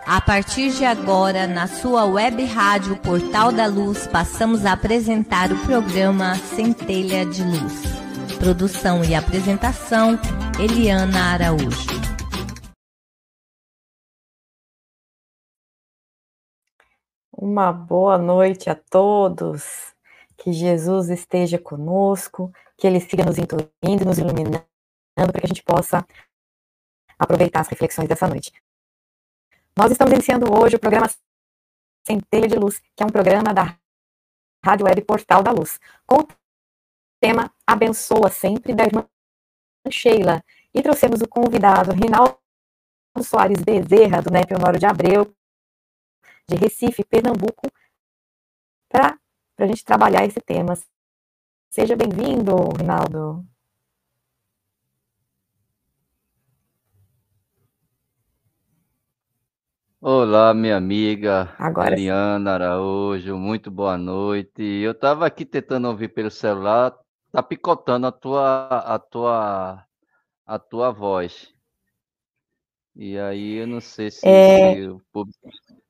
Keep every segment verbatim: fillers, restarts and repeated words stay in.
A partir de agora, na sua web rádio Portal da Luz, passamos a apresentar o programa Centelha de Luz. Produção e apresentação, Eliana Araújo. Uma boa noite a todos. Que Jesus esteja conosco, que Ele siga nos intuindo, nos iluminando, para que a gente possa aproveitar as reflexões dessa noite. Nós estamos iniciando hoje o programa Centelha de Luz, que é um programa da Rádio Web Portal da Luz, com o tema Abençoa Sempre, da irmã Sheila. E trouxemos o convidado Rinaldo Soares Bezerra, do N E P Honório de Abreu, de Recife, Pernambuco, para a gente trabalhar esse tema. Seja bem-vindo, Rinaldo. Olá, minha amiga Agora Eliana Araújo, muito boa noite. Eu estava aqui tentando ouvir pelo celular, tá picotando a tua, a tua, a tua voz. E aí eu não sei se, É... se o público...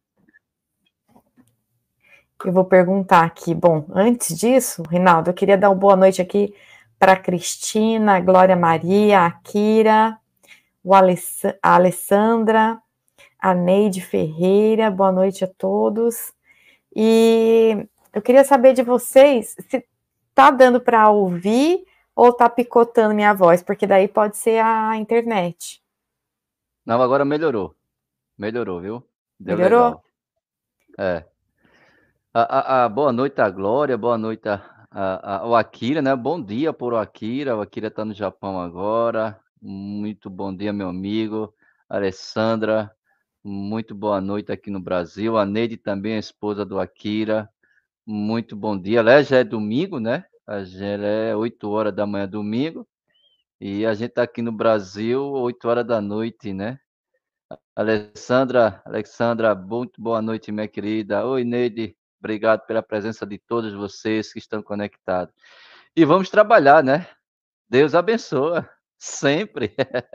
Eu vou perguntar aqui. Bom, antes disso, Rinaldo, eu queria dar uma boa noite aqui para a Cristina, a Glória Maria, a Kira, o Aless... a Alessandra, a Neide Ferreira, boa noite a todos. E eu queria saber de vocês se tá dando para ouvir ou tá picotando minha voz, porque daí pode ser a internet. Não, agora melhorou. Melhorou, viu? Deu Melhorou? legal. É. A, a, a, boa noite a Glória, boa noite a, a, a, o Akira, né? Bom dia por o Akira. O Akira tá no Japão agora. Muito bom dia, meu amigo. Alessandra, muito boa noite aqui no Brasil. A Neide também, a esposa do Akira. Muito bom dia. Aliás, já é domingo, né? Já é oito horas da manhã, domingo. E a gente tá aqui no Brasil, oito horas da noite, né? Alessandra, Alexandra, muito boa noite, minha querida. Oi, Neide. Obrigado pela presença de todos vocês que estão conectados. E vamos trabalhar, né? Deus abençoa, sempre.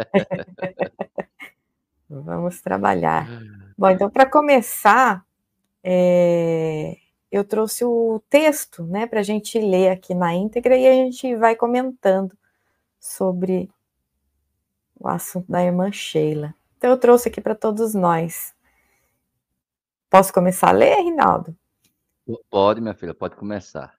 Vamos trabalhar. Bom, então, para começar, é... eu trouxe o texto, né, para a gente ler aqui na íntegra e a gente vai comentando sobre o assunto da irmã Sheila. Então, eu trouxe aqui para todos nós. Posso começar a ler, Rinaldo? Pode, minha filha, pode começar.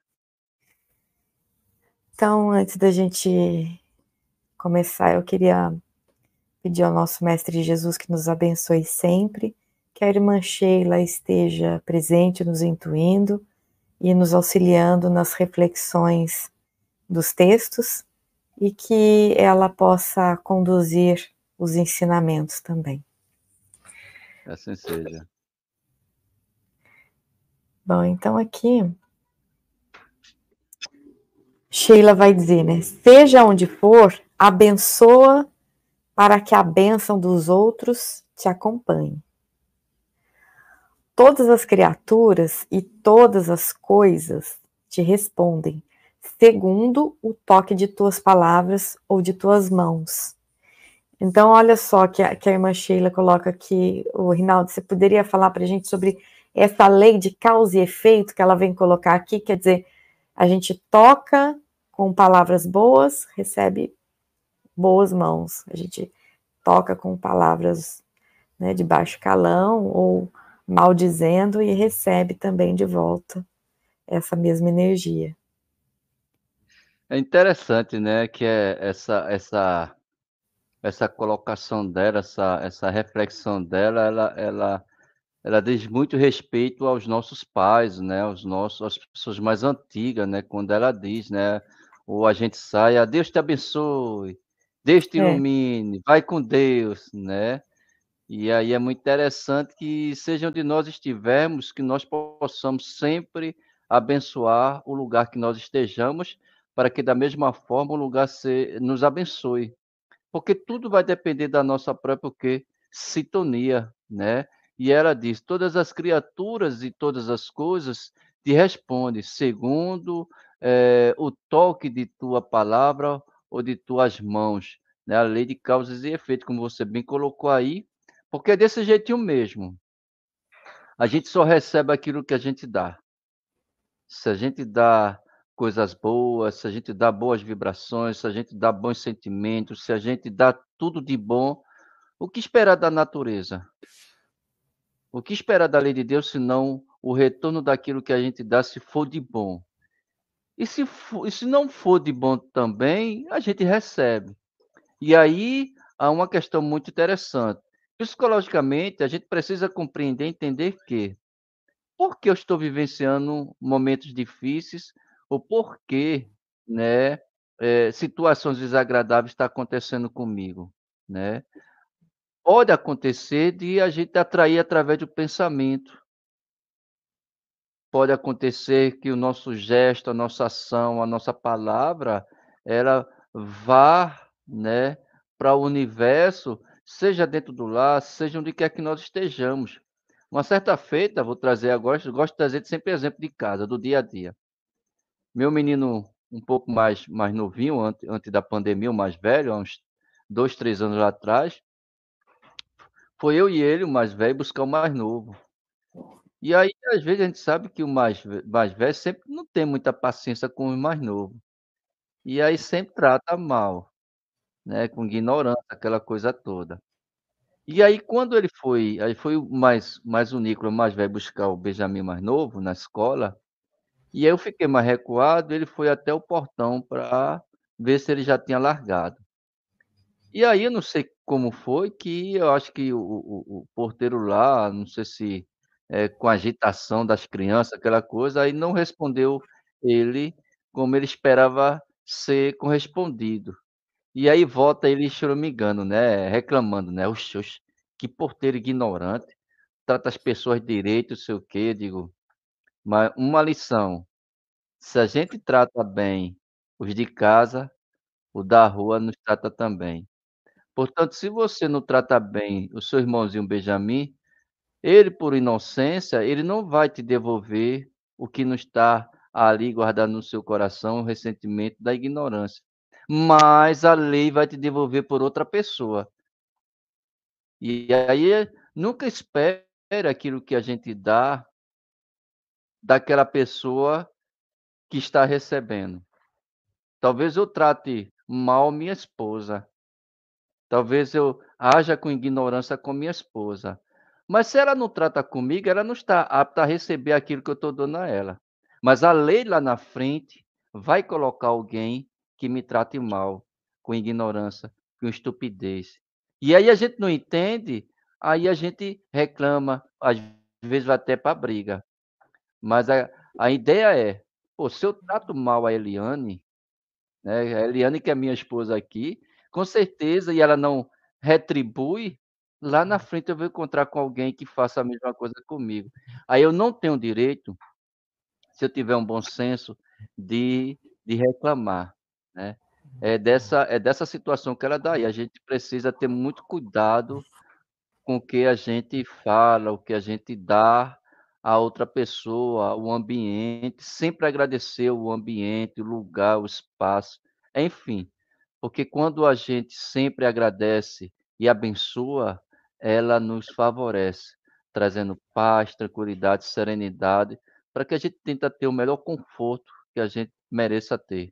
Então, antes da gente começar, eu queria pedir ao nosso Mestre Jesus que nos abençoe sempre, que a irmã Sheila esteja presente, nos intuindo e nos auxiliando nas reflexões dos textos e que ela possa conduzir os ensinamentos também. Assim seja. Bom, então aqui Sheila vai dizer, né? Seja onde for, abençoa para que a bênção dos outros te acompanhe. Todas as criaturas e todas as coisas te respondem, segundo o toque de tuas palavras ou de tuas mãos. Então, olha só que a, que a irmã Sheila coloca aqui, o Rinaldo, você poderia falar para a gente sobre essa lei de causa e efeito que ela vem colocar aqui, quer dizer, a gente toca com palavras boas, recebe boas mãos, a gente toca com palavras, né, de baixo calão ou maldizendo e recebe também de volta essa mesma energia. É interessante, né, que é essa essa essa colocação dela, essa essa reflexão dela, ela ela ela diz muito respeito aos nossos pais, né, aos nossos às pessoas mais antigas, né, quando ela diz, né, ou a gente sai, ah, Deus te abençoe, Deus te É. ilumine, vai com Deus, né? E aí é muito interessante que seja onde nós estivermos, que nós possamos sempre abençoar o lugar que nós estejamos, para que da mesma forma o lugar se, nos abençoe. Porque tudo vai depender da nossa própria o quê? Sintonia, né? E ela diz: todas as criaturas e todas as coisas te respondem segundo eh, o toque de tua palavra ou de tuas mãos, né? A lei de causas e efeitos, como você bem colocou aí, porque é desse jeitinho mesmo. A gente só recebe aquilo que a gente dá. Se a gente dá coisas boas, se a gente dá boas vibrações, se a gente dá bons sentimentos, se a gente dá tudo de bom, o que esperar da natureza? O que esperar da lei de Deus, senão o retorno daquilo que a gente dá, se for de bom? E se for, e se não for de bom também, a gente recebe. E aí há uma questão muito interessante. Psicologicamente, a gente precisa compreender, entender que por que eu estou vivenciando momentos difíceis ou por que, né, eh, situações desagradáveis estão acontecendo comigo, né? Pode acontecer de a gente atrair através do pensamento. Pode acontecer que o nosso gesto, a nossa ação, a nossa palavra, ela vá, né, para o universo, seja dentro do lar, seja onde quer que nós estejamos. Uma certa feita, vou trazer agora, eu gosto de trazer sempre exemplo de casa, do dia a dia. Meu menino um pouco mais mais novinho, antes antes da pandemia, o mais velho, há uns dois, três anos atrás, foi eu e ele, o mais velho, buscar o mais novo. E aí, às vezes, a gente sabe que o mais ve mais velho sempre não tem muita paciência com o mais novo. E aí sempre trata mal, né, com ignorância, aquela coisa toda. E aí quando ele foi aí foi o mais mais o Nicolas mais velho buscar o Benjamin mais novo na escola, e aí eu fiquei mais recuado, ele foi até o portão para ver se ele já tinha largado. E aí eu não sei como foi que eu acho que o o o porteiro lá, não sei se, eh, com a agitação das crianças, aquela coisa, aí não respondeu ele como ele esperava ser correspondido. E aí volta ele choramingando, né, reclamando, né: "Oxe, oxe, que porteiro ignorante, trata as pessoas direito, não sei o quê", eu digo, mas uma lição, se a gente trata bem os de casa, o da rua nos trata também. Portanto, se você não trata bem o seu irmãozinho Benjamin, ele por inocência, ele não vai te devolver o que não está ali guardado no seu coração, o ressentimento da ignorância. Mas a lei vai te devolver por outra pessoa. E aí, nunca espere aquilo que a gente dá daquela pessoa que está recebendo. Talvez eu trate mal minha esposa. Talvez eu haja com ignorância com minha esposa, mas se ela não trata comigo, ela não está apta a receber aquilo que eu estou dando a ela. Mas a lei lá na frente vai colocar alguém que me trate mal, com ignorância, com estupidez. E aí a gente não entende, aí a gente reclama, às vezes vai até para briga. Mas a a ideia é, pô, se eu trato mal a Eliane, né, a Eliane que é minha esposa aqui, com certeza, e ela não retribui, lá na frente eu vou encontrar com alguém que faça a mesma coisa comigo. Aí eu não tenho direito, se eu tiver um bom senso, de de reclamar, né. É dessa é dessa situação que ela dá, e a gente precisa ter muito cuidado com o que a gente fala, o que a gente dá a outra pessoa, o ambiente, sempre agradecer o ambiente, o lugar, o espaço, enfim, porque quando a gente sempre agradece e abençoa, ela nos favorece, trazendo paz, tranquilidade, serenidade, para que a gente tenta ter o melhor conforto que a gente mereça ter.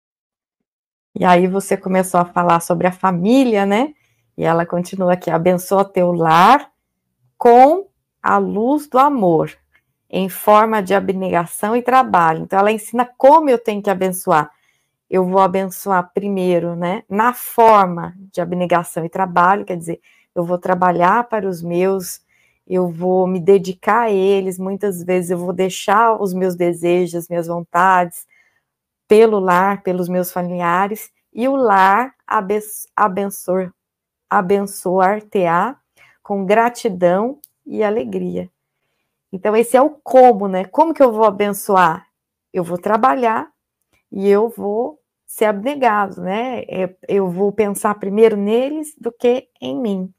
E aí você começou a falar sobre a família, né? E ela continua aqui: abençoa teu lar com a luz do amor, em forma de abnegação e trabalho. Então ela ensina como eu tenho que abençoar. Eu vou abençoar primeiro, né, na forma de abnegação e trabalho, quer dizer, eu vou trabalhar para os meus, eu vou me dedicar a eles, muitas vezes eu vou deixar os meus desejos, as minhas vontades, pelo lar, pelos meus familiares, e o lar abençoar, abençoar-te-á com gratidão e alegria. Então esse é o como, né? Como que eu vou abençoar? Eu vou trabalhar e eu vou ser abnegado, né? Eu vou pensar primeiro neles do que em mim.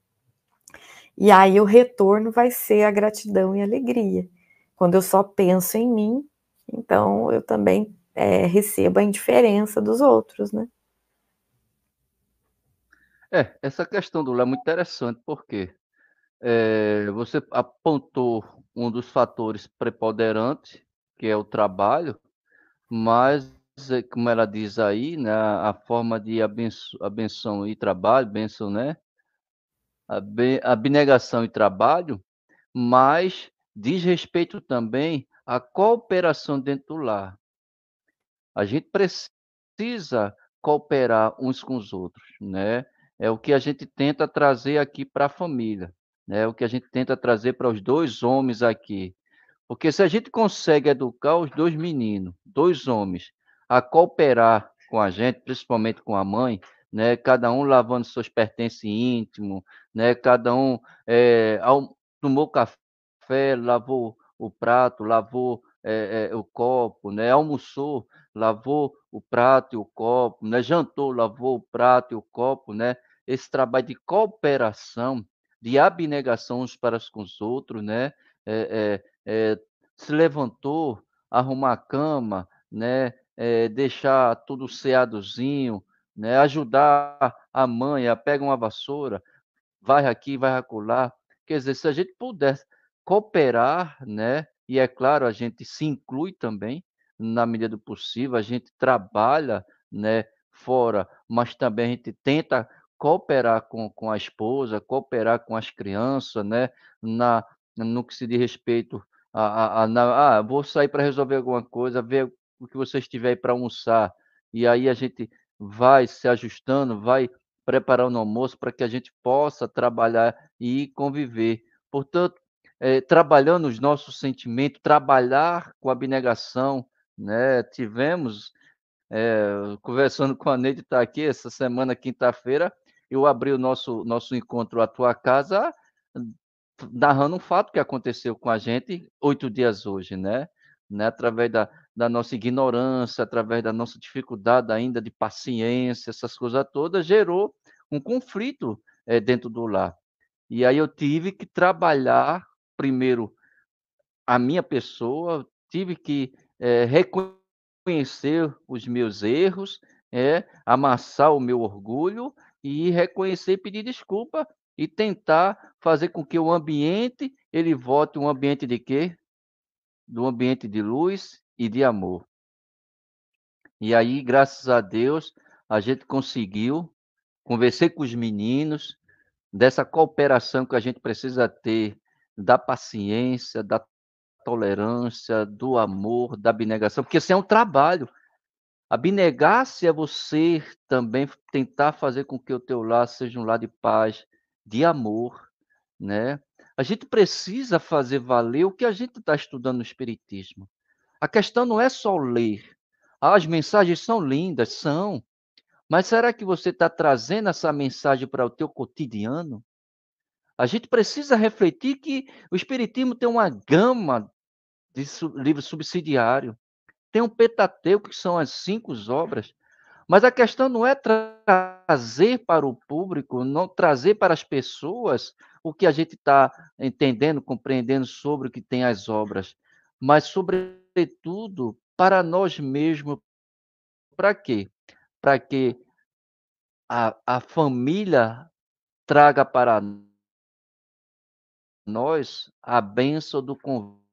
E aí o retorno vai ser a gratidão e a alegria. Quando eu só penso em mim, então eu também é, recebo a indiferença dos outros, né? É, essa questão do lar é muito interessante, por quê? é, você apontou um dos fatores preponderantes, que é o trabalho, mas, como ela diz aí, né, a forma de abenço, abenção e trabalho, bênção, né? Abnegação e trabalho, mas diz respeito também à cooperação dentro do lar. A gente precisa cooperar uns com os outros, né? É o que a gente tenta trazer aqui para a família, né? É o que a gente tenta trazer para os dois homens aqui. Porque se a gente consegue educar os dois meninos, dois homens, a cooperar com a gente, principalmente com a mãe, né? Cada um lavando seus pertences íntimos, né? Cada um é, ao, tomou café, lavou o prato, lavou é, é, o copo, né? Almoçou, lavou o prato e o copo, né? Jantou, lavou o prato e o copo, né? Esse trabalho de cooperação, de abnegação uns para com os outros, né? É, é, é, se levantou, arrumar a cama, né? É, deixar tudo seadozinho, né? Ajudar a mãe, a pega uma vassoura, vai aqui, vai acolá. Quer dizer, se a gente pudesse cooperar, né? E é claro, a gente se inclui também, na medida do possível, a gente trabalha, né? Fora, mas também a gente tenta cooperar com, com a esposa, cooperar com as crianças, né? Na, no que se diz respeito a, a, a na, ah, vou sair para resolver alguma coisa, ver o que você estiver aí para almoçar, e aí a gente vai se ajustando, vai preparar o almoço para que a gente possa trabalhar e conviver. Portanto, eh, trabalhando os nossos sentimentos, trabalhar com abnegação, né? Tivemos, eh, conversando com a Neide, está aqui, essa semana, quinta-feira, eu abri o nosso, nosso encontro à tua casa, narrando um fato que aconteceu com a gente oito dias hoje, né? Né? Através da, da nossa ignorância, através da nossa dificuldade ainda de paciência, essas coisas todas, gerou um conflito é, dentro do lar. E aí eu tive que trabalhar, primeiro, a minha pessoa, tive que é, reconhecer os meus erros, é, amassar o meu orgulho e reconhecer e pedir desculpa e tentar fazer com que o ambiente ele volte um ambiente de quê? Do ambiente de luz e de amor. E aí, graças a Deus, a gente conseguiu, conversei com os meninos, dessa cooperação que a gente precisa ter, da paciência, da tolerância, do amor, da abnegação, porque isso é um trabalho. Abnegar-se é você também tentar fazer com que o teu lar seja um lar de paz, de amor, né? A gente precisa fazer valer o que a gente está estudando no Espiritismo. A questão não é só ler. Ah, as mensagens são lindas, são. Mas será que você está trazendo essa mensagem para o teu cotidiano? A gente precisa refletir que o Espiritismo tem uma gama de su- livros subsidiários. Tem um Pentateuco, que são as cinco obras. Mas a questão não é tra- trazer para o público, não trazer para as pessoas o que a gente está entendendo, compreendendo sobre o que tem as obras, mas, sobretudo, para nós mesmos. Para quê? Para que a, a família traga para nós a bênção do convívio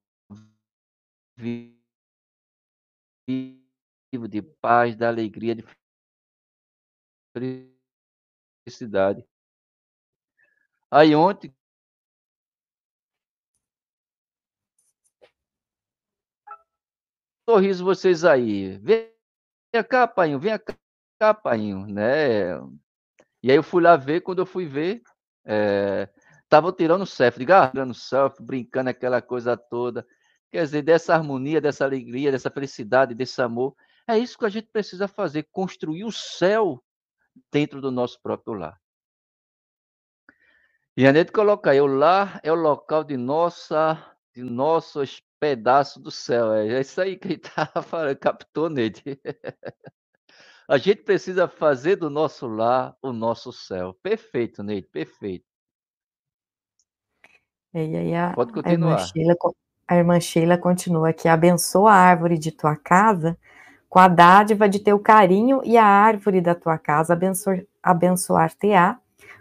de paz, da alegria, de felicidade. Aí ontem, sorriso vocês aí. Vem cá, painho, vem cá, painho, né? E aí eu fui lá ver, quando eu fui ver, estavam é, tirando selfie, digo, ah, tirando selfie, brincando, aquela coisa toda. Quer dizer, dessa harmonia, dessa alegria, dessa felicidade, desse amor. É isso que a gente precisa fazer, construir o céu dentro do nosso próprio lar. E a gente coloca aí, o lar é o local de nossa, de nossos pedaços do céu. É isso aí que ele tá falando, captou, Neide. A gente precisa fazer do nosso lar o nosso céu. Perfeito, Neide, perfeito. E aí a, Pode a, irmã continuar. Sheila, a irmã Sheila continua aqui, abençoa a árvore de tua casa com a dádiva de teu carinho e a árvore da tua casa abençoar, abençoar-te-á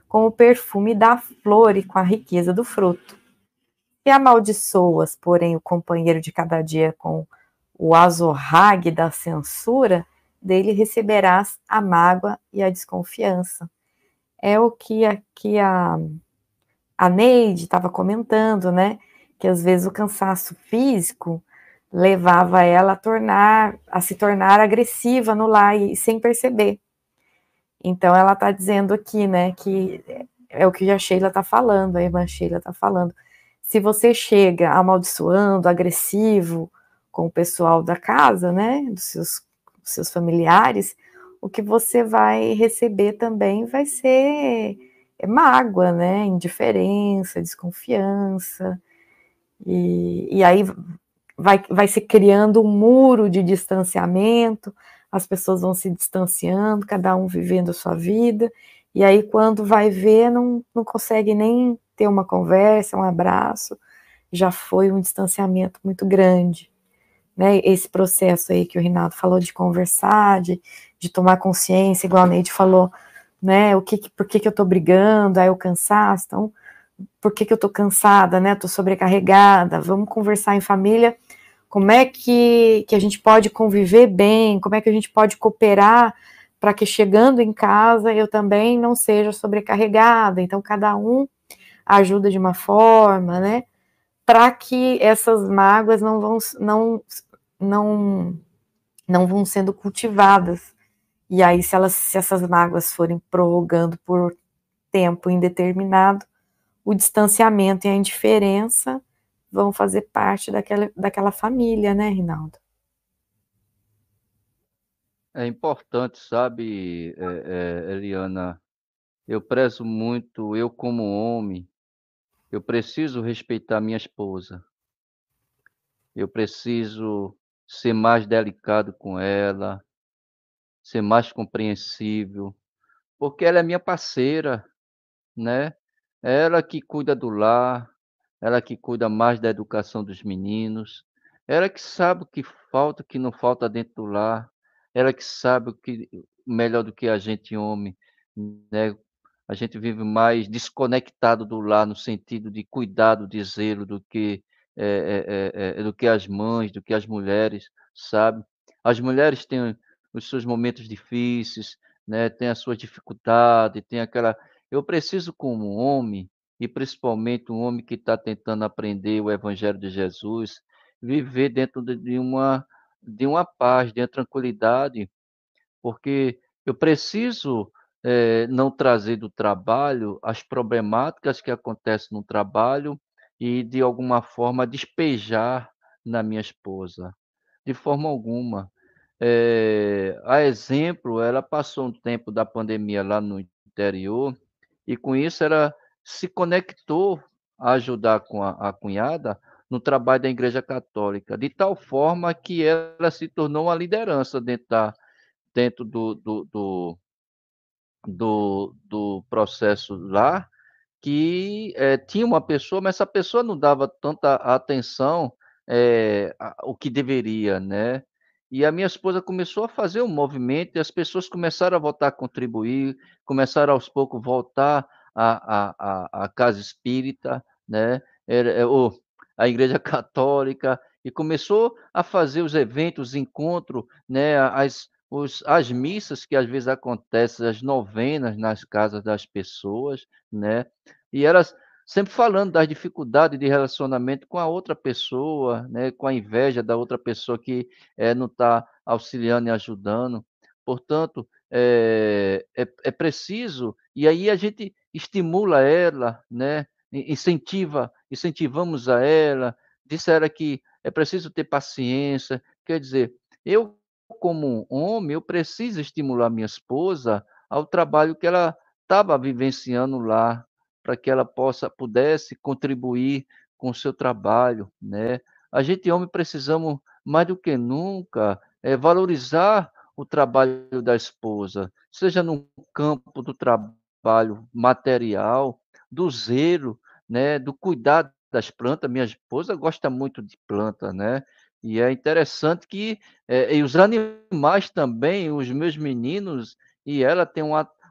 com o perfume da flor e com a riqueza do fruto. Se amaldiçoas, porém, o companheiro de cada dia com o azorrague da censura, dele receberás a mágoa e a desconfiança. É o que aqui a, a Neide estava comentando, né? Que às vezes o cansaço físico levava ela a, tornar, a se tornar agressiva no lar e sem perceber. Então ela está dizendo aqui, né, que é o que a Sheila está falando, a irmã Sheila está falando. Se você chega amaldiçoando, agressivo com o pessoal da casa, né, dos seus, dos seus familiares, o que você vai receber também vai ser mágoa, né, indiferença, desconfiança, e, e aí vai, vai se criando um muro de distanciamento, as pessoas vão se distanciando, cada um vivendo a sua vida, e aí quando vai ver, não, não consegue nem ter uma conversa, um abraço, já foi um distanciamento muito grande, né? Esse processo aí que o Rinaldo falou de conversar, de, de tomar consciência, igual a Neide falou, né? O que, por que, que eu tô brigando, aí o cansaço, então, por que, que eu tô cansada, né? Tô sobrecarregada, vamos conversar em família, como é que, que a gente pode conviver bem, como é que a gente pode cooperar para que chegando em casa eu também não seja sobrecarregada, então cada um ajuda de uma forma, né, para que essas mágoas não vão, não, não, não vão sendo cultivadas, e aí se, elas, se essas mágoas forem prorrogando por tempo indeterminado, o distanciamento e a indiferença vão fazer parte daquela, daquela família, né, Rinaldo? É importante, sabe, é, é, Eliana, eu prezo muito, eu como homem, eu preciso respeitar minha esposa, eu preciso ser mais delicado com ela, ser mais compreensível, porque ela é minha parceira, né? É ela que cuida do lar, ela que cuida mais da educação dos meninos, ela que sabe o que falta, o que não falta dentro do lar, ela que sabe o que melhor do que a gente homem, né? A gente vive mais desconectado do lar no sentido de cuidado, de zelo do que eh eh eh, do que as mães, do que as mulheres, sabe? As mulheres têm os seus momentos difíceis, né, tem as suas dificuldades, tem aquela eu preciso como homem, e principalmente um homem que está tentando aprender o evangelho de Jesus, viver dentro de de uma de uma paz, de uma tranquilidade, porque eu preciso, eh, não trazer do trabalho as problemáticas que acontecem no trabalho e, de alguma forma, despejar na minha esposa, de forma alguma. Eh, a exemplo, ela passou um tempo da pandemia lá no interior e, com isso, ela se conectou a ajudar com a a cunhada no trabalho da igreja católica, de tal forma que ela se tornou uma liderança dentro da dentro do do do do do processo lá, que, eh, tinha uma pessoa, mas essa pessoa não dava tanta atenção, eh, a o que deveria, né. E a minha esposa começou a fazer um movimento e as pessoas começaram a voltar a contribuir, começaram aos poucos voltar à à à à casa espírita, né, era é o a igreja católica, e começou a fazer os eventos, encontro, né, as os as missas que às vezes acontecem, as novenas nas casas das pessoas, né. E elas sempre falando das dificuldades de relacionamento com a outra pessoa, né, com a inveja da outra pessoa que, eh, não está auxiliando e ajudando. Portanto, eh, é é preciso e aí a gente estimula ela, né, in incentiva incentivamos a ela, disse a ela que é preciso ter paciência, quer dizer, eu como homem, eu preciso estimular minha esposa ao trabalho que ela estava vivenciando lá, para que ela possa pudesse contribuir com o seu trabalho, né. A gente homem precisamos mais do que nunca, eh, valorizar o trabalho da esposa, seja no campo do trabalho material, do zelo, né, do cuidado das plantas. Minha esposa gosta muito de planta, né, e é interessante que, eh, e os animais também, os meus meninos e ela têm uma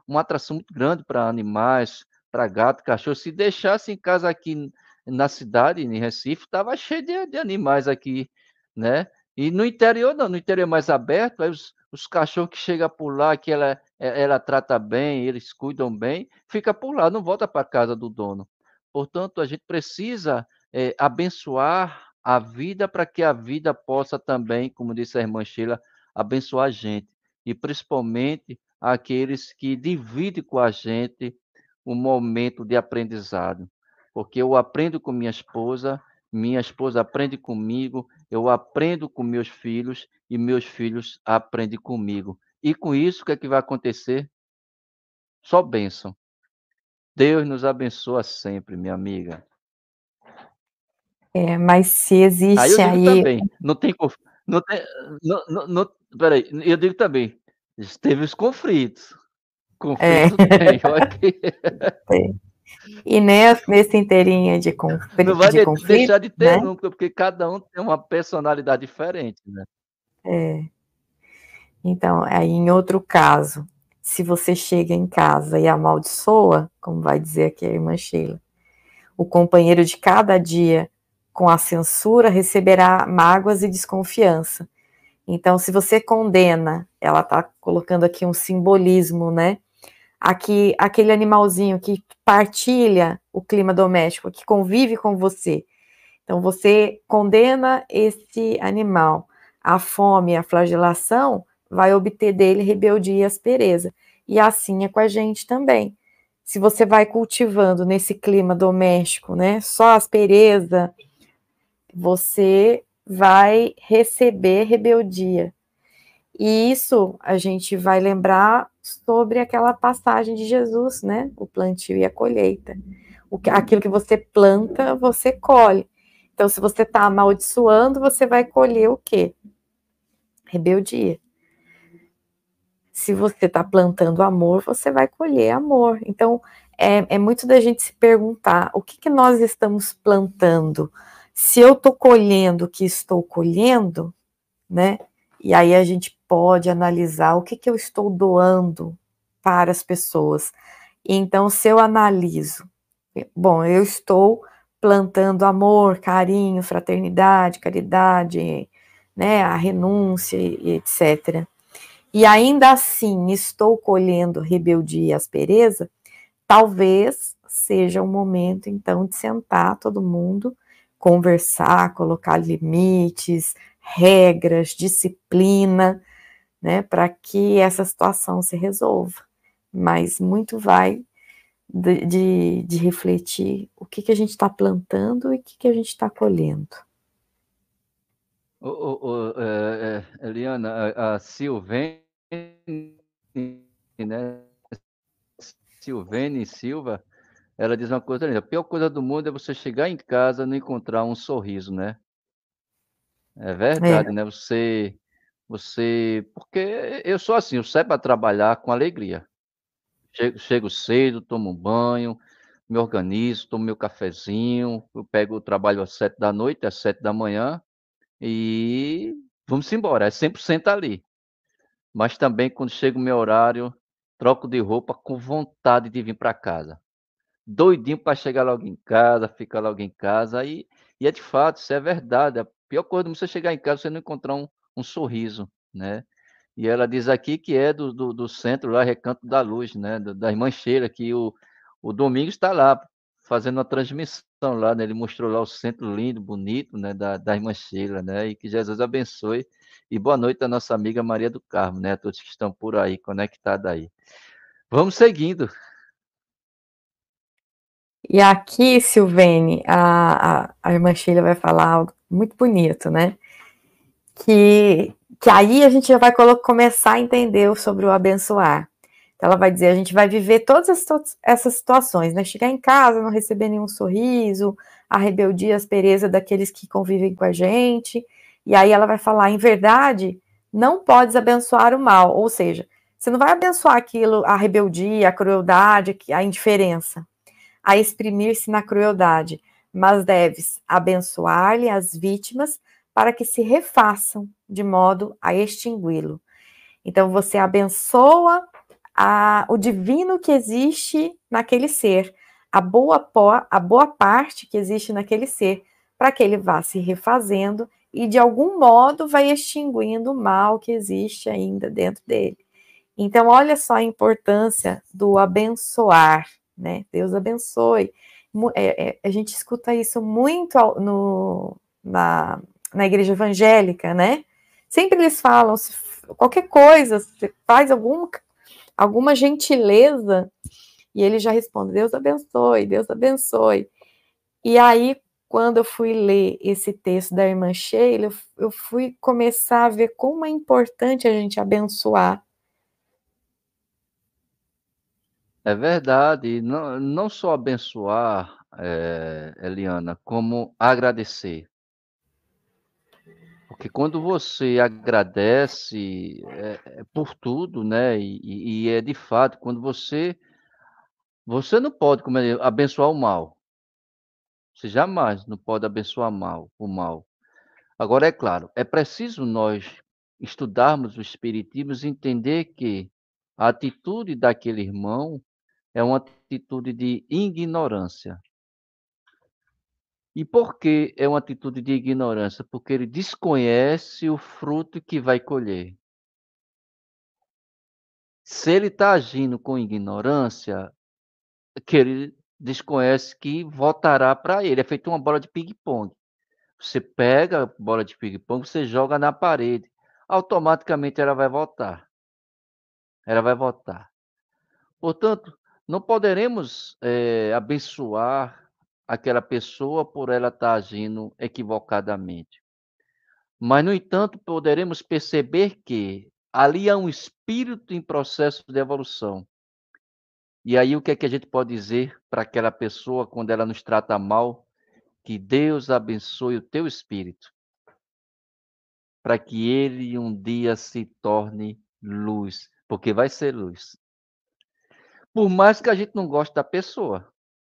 uma atração muito grande para animais, para gato, cachorro. Se deixasse em casa aqui na cidade, em Recife, estava cheio de, de animais aqui, né? E no interior não, no interior é mais aberto, aí os, os cachorros que chegam por lá, que ela, ela trata bem, eles cuidam bem, fica por lá, não volta para casa do dono. Portanto, a gente precisa é, abençoar a vida para que a vida possa também, como disse a irmã Sheila, abençoar a gente. E principalmente aqueles que dividem com a gente o momento de aprendizado. Porque eu aprendo com minha esposa, minha esposa aprende comigo, eu aprendo com meus filhos e meus filhos aprendem comigo. E com isso, o que é que vai acontecer? Só bênção. Deus nos abençoa sempre, minha amiga. É, mas se Aí eu existe digo aí... também, não tem, não tem, não, não, não, peraí, eu digo também, teve os conflitos. É, Conflito tem, olha aqui. tem. E nesse, nesse inteirinho de, Não conflito, vai de de- conflito, deixar de ter né? nunca, porque cada um tem uma personalidade diferente, né? É. Então, aí em outro caso, se você chega em casa e amaldiçoa, como vai dizer aqui a irmã Sheila, o companheiro de cada dia com a censura receberá mágoas e desconfiança. Então, se você condena, ela está colocando aqui um simbolismo, né? Aqui, aquele animalzinho que partilha o clima doméstico, que convive com você. Então, você condena esse animal. A fome e a flagelação vai obter dele rebeldia e aspereza. E assim é com a gente também. Se você vai cultivando nesse clima doméstico, né, só aspereza, você vai receber rebeldia. E isso a gente vai lembrar sobre aquela passagem de Jesus, né? O plantio e a colheita. O que, aquilo que você planta, você colhe. Então, se você está amaldiçoando, você vai colher o quê? Rebeldia. Se você está plantando amor, você vai colher amor. Então, é, é muito da gente se perguntar, o que, que nós estamos plantando? Se eu estou colhendo o que estou colhendo, né? E aí a gente pode analisar o que, que eu estou doando para as pessoas. Então, se eu analiso, bom, eu estou plantando amor, carinho, fraternidade, caridade, né, a renúncia e etcétera. E ainda assim estou colhendo rebeldia e aspereza, talvez seja o momento, então, de sentar todo mundo, conversar, colocar limites, regras, disciplina, né, para que essa situação se resolva. Mas muito vai de, de, de refletir o que, que a gente está plantando e o que, que a gente está colhendo. Ô, ô, ô, é, é, Eliana, a, a Silvene, né? Silvene Silva, ela diz uma coisa linda. A pior coisa do mundo é você chegar em casa e não encontrar um sorriso, né? É É, verdade, né? Você, você, porque eu sou assim, eu saio para trabalhar com alegria. Chego, chego cedo, tomo um banho, me organizo, tomo meu cafezinho, eu pego o trabalho às sete da noite, às sete da manhã e vamos embora, é cem por cento ali. Mas também quando chega o meu horário, troco de roupa com vontade de vir para casa. Doidinho para chegar logo em casa, ficar logo em casa. E, e é de fato, isso é verdade. A pior coisa é você chegar em casa e você não encontrar um, um sorriso, né? E ela diz aqui que é do, do, do centro lá, Recanto da Luz, né? Da, da irmã Sheila, que o, o Domingos está lá fazendo uma transmissão lá, né? Ele mostrou lá o centro lindo, bonito, né? Da, da irmã Sheila, né? E que Jesus abençoe. E boa noite à nossa amiga Maria do Carmo, né? A todos que estão por aí, conectados aí. Vamos seguindo. e aqui, Silvene, a, a, a irmã Sheila vai falar algo muito bonito, né? Que, que aí a gente já vai começar a entender sobre o abençoar. Então, ela vai dizer, a gente vai viver todas essas situações, né? Chegar em casa, não receber nenhum sorriso, a rebeldia, a aspereza daqueles que convivem com a gente. E aí ela vai falar, em verdade, não podes abençoar o mal. Ou seja, você não vai abençoar aquilo, a rebeldia, a crueldade, a indiferença, a exprimir-se na crueldade, mas deves abençoar-lhe as vítimas para que se refaçam de modo a extingui-lo. Então, você abençoa a, o divino que existe naquele ser, a boa, a boa parte que existe naquele ser, para que ele vá se refazendo e, de algum modo, vai extinguindo o mal que existe ainda dentro dele. Então, olha só a importância do abençoar, né? Deus abençoe. É, é, a gente escuta isso muito no, na, na igreja evangélica, né? Sempre eles falam, se qualquer coisa, você faz algum, alguma gentileza, e ele já responde, Deus abençoe, Deus abençoe. E aí, quando eu fui ler esse texto da irmã Sheila, eu, eu fui começar a ver como é importante a gente abençoar. É verdade, não, não só abençoar, é, Eliana, como agradecer. Porque quando você agradece é, é por tudo, né? E, e é de fato, quando você. Você não pode como é, abençoar o mal. Você jamais não pode abençoar mal, o mal. Agora, é claro, é preciso nós estudarmos o Espiritismo e entender que a atitude daquele irmão é uma atitude de ignorância. E por que é uma atitude de ignorância? Porque ele desconhece o fruto que vai colher. Se ele está agindo com ignorância, que ele desconhece que voltará para ele. É feito uma bola de ping-pong. Você pega a bola de ping-pong, você joga na parede. Automaticamente ela vai voltar. Ela vai voltar. Portanto, não poderemos é, abençoar aquela pessoa por ela estar agindo equivocadamente. Mas, no entanto, poderemos perceber que ali há um espírito em processo de evolução. E aí, o que é que a gente pode dizer para aquela pessoa quando ela nos trata mal? Que Deus abençoe o teu espírito, para que ele um dia se torne luz, porque vai ser luz. Por mais que a gente não goste da pessoa,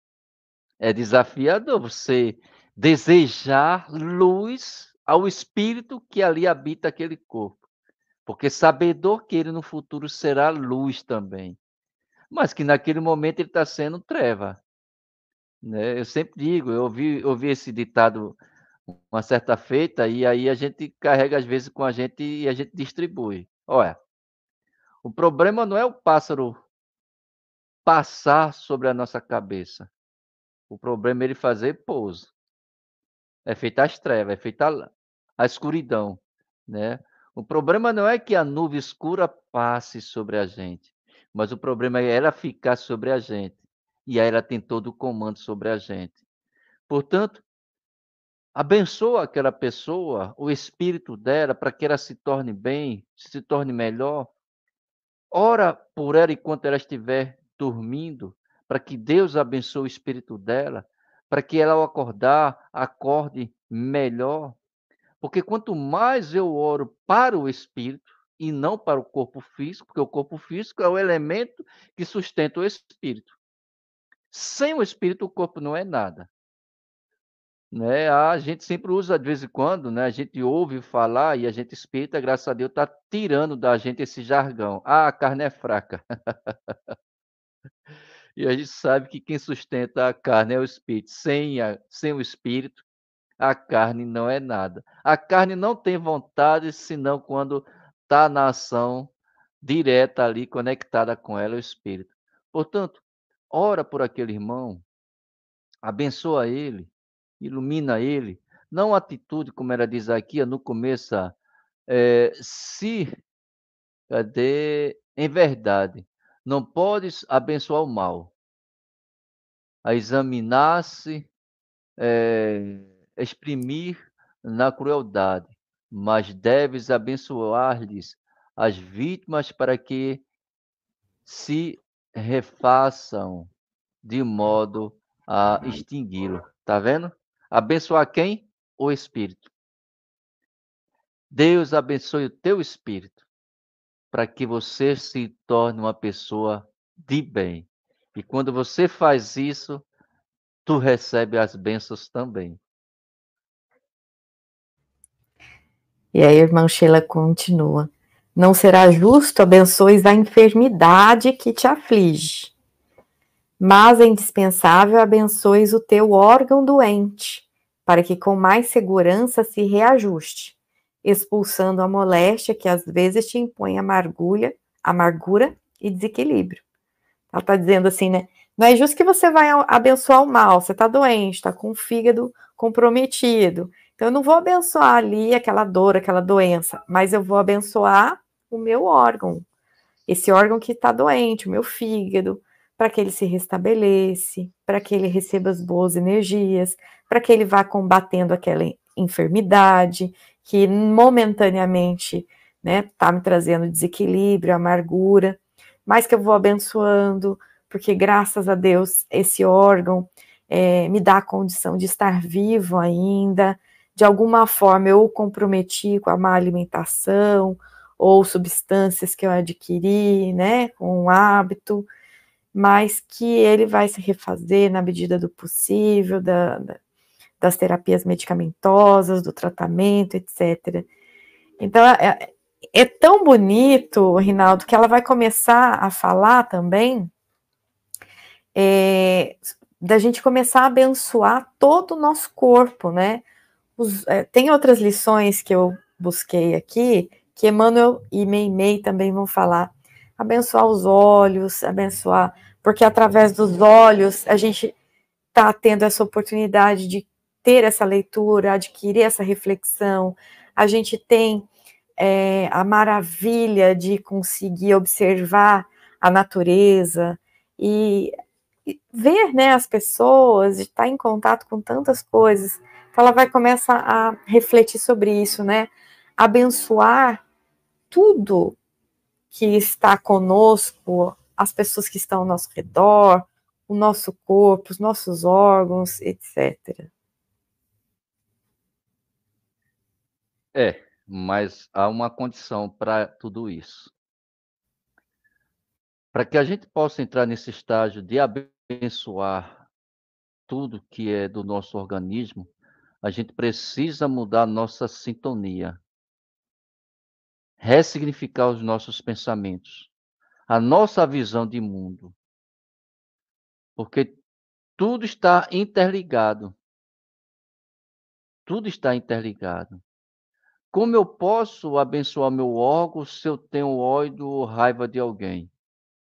é desafiador você desejar luz ao espírito que ali habita aquele corpo. Porque sabedor que ele no futuro será luz também. Mas que naquele momento ele está sendo treva. Né? Eu sempre digo, eu ouvi, ouvi esse ditado uma certa feita, e aí a gente carrega às vezes com a gente e a gente distribui. Olha, o problema não é o pássaro passar sobre a nossa cabeça. O problema é ele fazer pouso. É feita as trevas, é feita a, a escuridão, né? O problema não é que a nuvem escura passe sobre a gente, mas o problema é ela ficar sobre a gente. E aí ela tem todo o comando sobre a gente. Portanto, abençoa aquela pessoa, o espírito dela, para que ela se torne bem, se torne melhor. Ora por ela enquanto ela estiver dormindo, para que Deus abençoe o espírito dela, para que ela ao acordar, acorde melhor. Porque quanto mais eu oro para o espírito e não para o corpo físico, porque o corpo físico é o elemento que sustenta o espírito. Sem o espírito, o corpo não é nada. Né? A gente sempre usa de vez em quando, né? A gente ouve falar e a gente espírita, graças a Deus, está tirando da gente esse jargão. Ah, a carne é fraca. E a gente sabe que quem sustenta a carne é o espírito. Sem, a, sem o espírito, a carne não é nada. A carne não tem vontade, senão quando está na ação direta ali, conectada com ela, o espírito. Portanto, ora por aquele irmão, abençoa ele, ilumina ele. Não atitude, como ela diz aqui no começo, é, se, cadê? Em verdade, não podes abençoar o mal, a examinar-se, é, exprimir na crueldade, mas deves abençoar-lhes as vítimas para que se refaçam de modo a extingui-lo. Tá vendo? Abençoar quem? O Espírito. Deus abençoe o teu espírito para que você se torne uma pessoa de bem. E quando você faz isso, tu recebe as bênçãos também. E aí a irmã Sheila continua. Não será justo abençoes a enfermidade que te aflige, mas é indispensável abençoes o teu órgão doente, para que com mais segurança se reajuste, expulsando a moléstia que às vezes te impõe amargura, amargura e desequilíbrio. Ela está dizendo assim, né? Não é justo que você vai abençoar o mal, você está doente, está com o fígado comprometido. Então, eu não vou abençoar ali aquela dor, aquela doença, mas eu vou abençoar o meu órgão, esse órgão que está doente, o meu fígado, para que ele se restabeleça, para que ele receba as boas energias, para que ele vá combatendo aquela enfermidade que momentaneamente, né, está me trazendo desequilíbrio, amargura, mas que eu vou abençoando, porque graças a Deus esse órgão é, me dá a condição de estar vivo ainda. De alguma forma eu o comprometi com a má alimentação ou substâncias que eu adquiri, né, com um hábito, mas que ele vai se refazer na medida do possível, da, da, das terapias medicamentosas, do tratamento, etcétera. Então, é, é tão bonito, Rinaldo, que ela vai começar a falar também é, da gente começar a abençoar todo o nosso corpo, né? Os, é, tem outras lições que eu busquei aqui, que Emmanuel e Meimei também vão falar. Abençoar os olhos, abençoar, porque através dos olhos a gente está tendo essa oportunidade de ter essa leitura, adquirir essa reflexão, a gente tem é, a maravilha de conseguir observar a natureza e, e ver, né, as pessoas, de estar em contato com tantas coisas. Então ela vai começar a refletir sobre isso, né? Abençoar tudo que está conosco, as pessoas que estão ao nosso redor, o nosso corpo, os nossos órgãos, etcétera. É, mas há uma condição para tudo isso. Para que a gente possa entrar nesse estágio de abençoar tudo que é do nosso organismo, a gente precisa mudar a nossa sintonia, ressignificar os nossos pensamentos, a nossa visão de mundo. Porque tudo está interligado. Tudo está interligado. Como eu posso abençoar meu órgão se eu tenho ódio ou raiva de alguém?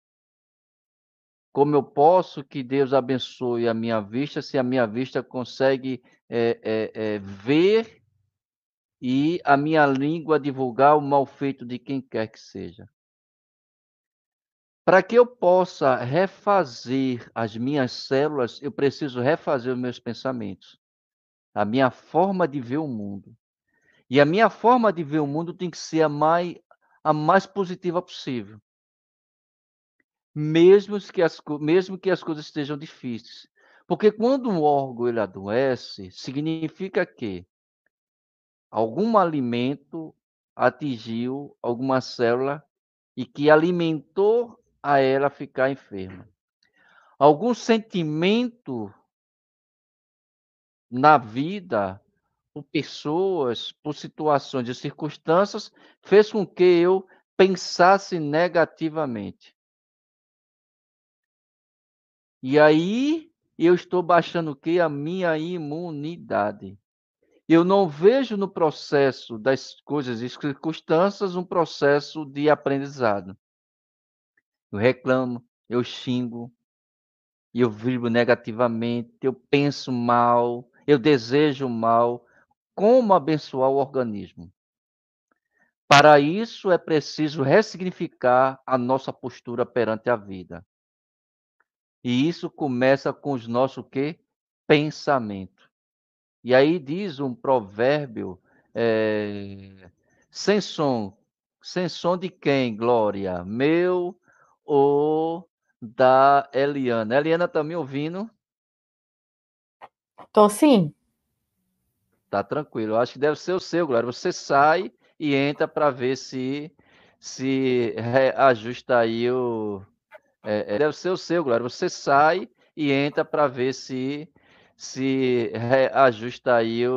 Como eu posso que Deus abençoe a minha vista se a minha vista consegue é, é, é, ver e a minha língua divulgar o mal feito de quem quer que seja? Para que eu possa refazer as minhas células, eu preciso refazer os meus pensamentos, a minha forma de ver o mundo. E a minha forma de ver o mundo tem que ser a mais, a mais positiva possível. Mesmo que, as, mesmo que as coisas estejam difíceis. Porque quando um órgão ele adoece, significa que algum alimento atingiu alguma célula e que alimentou a ela ficar enferma. Algum sentimento na vida, por pessoas, por situações e circunstâncias, fez com que eu pensasse negativamente. E aí eu estou baixando o quê? A minha imunidade. Eu não vejo no processo das coisas e circunstâncias um processo de aprendizado. Eu reclamo, eu xingo, eu vibro negativamente, eu penso mal, eu desejo mal. Como abençoar o organismo? Para isso é preciso ressignificar a nossa postura perante a vida. E isso começa com os nossos quê? Pensamento. E aí diz um provérbio, é, sem som, sem som de quem, Glória? Meu ou da Eliana? Eliana está me ouvindo? Tô sim. Tá tranquilo. Eu acho que deve ser o seu, Glória. Você sai e entra para ver se se ajusta aí o. É, é, deve ser o seu, Glória. Você sai e entra para ver se se ajusta aí o.